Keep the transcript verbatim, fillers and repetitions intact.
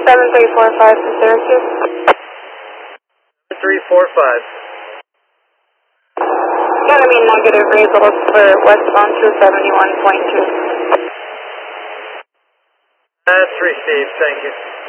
seven three four five to Syracuse. three four five. Gonna be negative results for westbound two seventy-one point two. That's received, thank you.